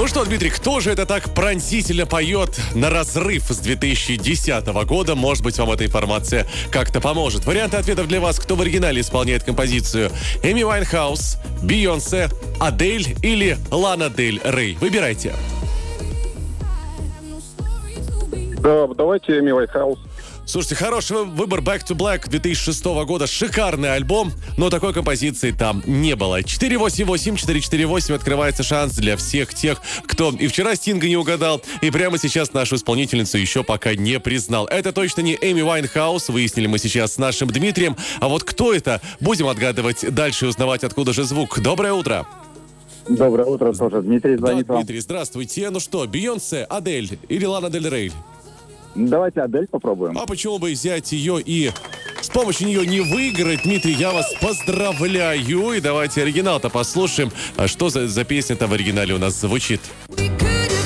Ну что, Дмитрий, кто же это так пронзительно поет на разрыв с 2010 года? Может быть, вам эта информация как-то поможет. Варианты ответов для вас. Кто в оригинале исполняет композицию? Эми Уайнхаус, Бейонсе, Адель или Лана Дель Рей? Выбирайте. Да, давайте Эми Уайнхаус. Слушайте, хороший выбор. Back to Black 2006 года. Шикарный альбом, но такой композиции там не было. 488-448 открывается шанс для всех тех, кто и вчера Стинга не угадал, и прямо сейчас нашу исполнительницу еще пока не признал. Это точно не Эми Уайнхаус, выяснили мы сейчас с нашим Дмитрием. А вот кто это, будем отгадывать дальше и узнавать, откуда же звук. Доброе утро. Доброе утро, тоже Дмитрий звонит Да, вам. Дмитрий, здравствуйте. Ну что, Бейонсе, Адель или Лана Дель Рей? Давайте Адель попробуем. А почему бы взять ее и с помощью нее не выиграть? Дмитрий, я вас поздравляю. И давайте оригинал-то послушаем. А что за песня-то в оригинале у нас звучит? We could